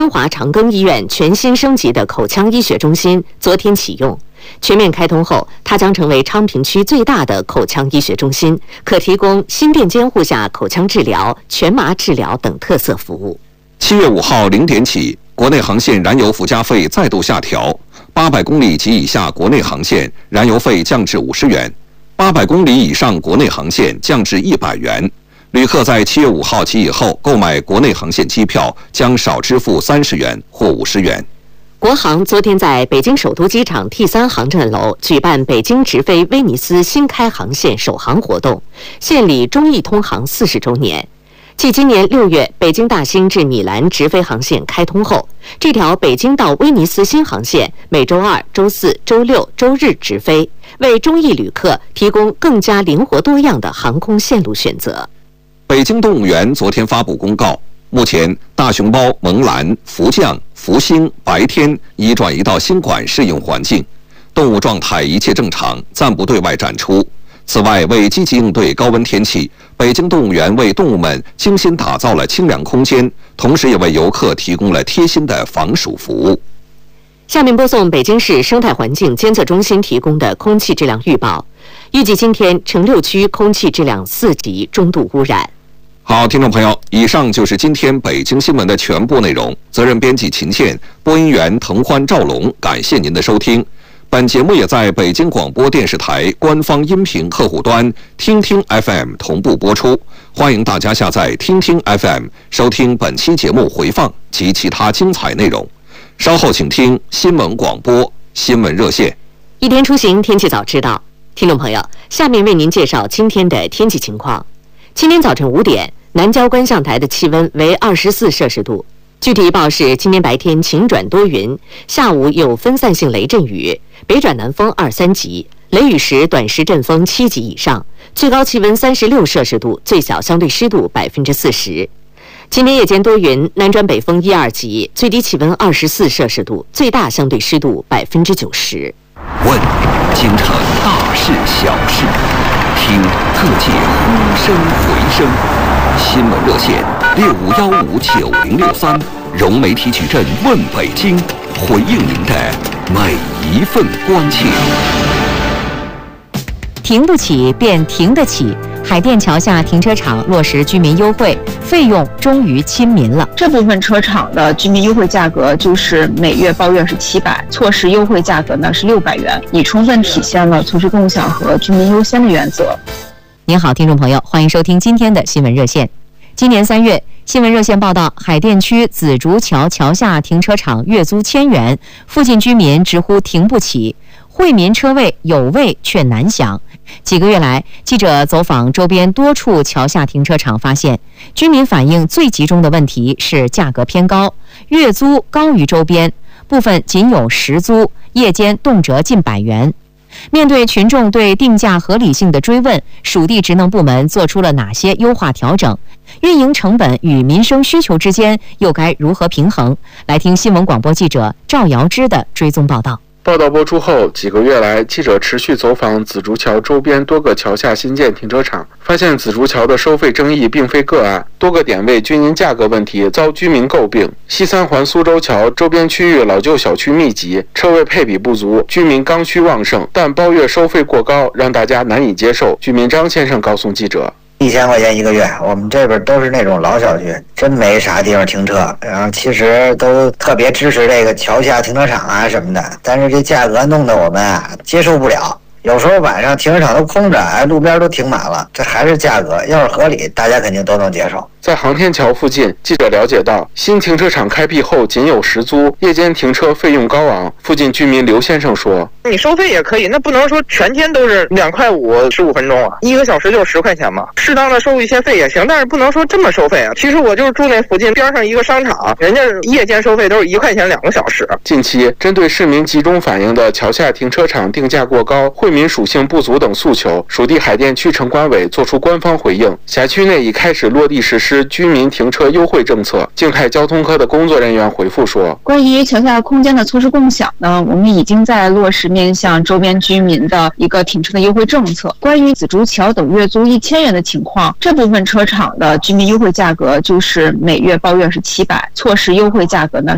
中华长庚医院全新升级的口腔医学中心昨天启用。全面开通后，它将成为昌平区最大的口腔医学中心，可提供心电监护下口腔治疗、全麻治疗等特色服务。 7月5号0点起，国内航线燃油附加费再度下调，800公里及以下国内航线燃油费降至50元，800公里以上国内航线降至100元。旅客在7月5号起以后购买国内航线机票将少支付30元或50元。 国航昨天在北京首都机场 T3 航站楼举办北京直飞威尼斯新开航线首航活动，献礼中意通航40周年。继今年6月北京大兴至米兰直飞航线开通后，这条北京到威尼斯新航线每周2、周4、周6、周日直飞，为中意旅客提供更加灵活多样的航空线路选择。 北京动物园昨天发布公告，目前大熊猫萌兰、福将、福星、白天已转移到新馆适应环境，动物状态一切正常，暂不对外展出。此外，为积极应对高温天气，北京动物园为动物们精心打造了清凉空间，同时也为游客提供了贴心的防暑服务。 下面播送北京市生态环境监测中心提供的空气质量预报，预计今天城6区空气质量4级，中度污染。 好，听众朋友，以上就是今天北京新闻的全部内容。责任编辑秦倩，播音员滕欢、赵龙，感谢您的收听。本节目也在北京广播电视台官方音频客户端听听 FM 同步播出，欢迎大家下载听听 FM 收听本期节目回放及其他精彩内容。稍后请听新闻广播、新闻热线。 一天出行，天气早知道。听众朋友，下面为您介绍今天的天气情况。今天早晨5点，南郊观象台的气温为24摄氏度。具体预报是：今天白天晴转多云，下午有分散性雷阵雨，北转南风2、3级，雷雨时短时阵风7级以上，最高气温36摄氏度，最小相对湿度40%。今天夜间多云，南转北风1、2级，最低气温24摄氏度，最大相对湿度90%。 问京城大事小事，听各界呼声回声。新闻热线65159063，融媒体矩阵问北京，回应您的每一份关切。 停不起便停得起，海淀桥下停车场落实居民优惠，费用终于亲民了。 这部分车场的居民优惠价格就是每月包月是700，措施优惠价格呢是600元，已充分体现了措施共享和居民优先的原则。 您好，听众朋友，欢迎收听今天的新闻热线。今年3月，新闻热线报道，海淀区紫竹桥桥下停车场月租1000元，附近居民直呼停不起，惠民车位有位却难享。几个月来，记者走访周边多处桥下停车场，发现居民反映最集中的问题是价格偏高，月租高于周边，部分仅有实租，夜间动辄近100元。面对群众对定价合理性的追问，属地职能部门做出了哪些优化调整？运营成本与民生需求之间又该如何平衡？来听新闻广播记者赵瑶芝的追踪报道。 报道播出后，几个月来，记者持续走访紫竹桥周边多个桥下新建停车场，发现紫竹桥的收费争议并非个案，多个点位均因价格问题遭居民诟病。西三环苏州桥周边区域老旧小区密集，车位配比不足，居民刚需旺盛，但包月收费过高，让大家难以接受。居民张先生告诉记者 ，1000块钱一个月，我们这边都是那种老小区，真没啥地方停车。然后其实都特别支持这个桥下停车场啊什么的，但是这价格弄得我们啊接受不了。有时候晚上停车场都空着，路边都停满了，这还是价格，要是合理，大家肯定都能接受。 在航天桥附近，记者了解到，新停车场开辟后仅有实租，夜间停车费用高昂。附近居民刘先生说：“ 你收费也可以，那不能说全天都是2块5 15分钟啊，1个小时就10块钱嘛，适当的收一些费也行，但是不能说这么收费啊。其实我就是住那附近边上一个商场，人家夜间收费都是1块钱2个小时。” 近期，针对市民集中反映的桥下停车场定价过高、惠民属性不足等诉求，属地海淀区城管委作出官方回应，辖区内已开始落地实施居民停车优惠政策。静海交通科的工作人员回复说， 关于桥下空间的措施共享呢，我们已经在落实面向周边居民的一个停车的优惠政策。关于紫竹桥等月租1000元的情况，这部分车场的居民优惠价格就是每月包月是700，措施优惠价格呢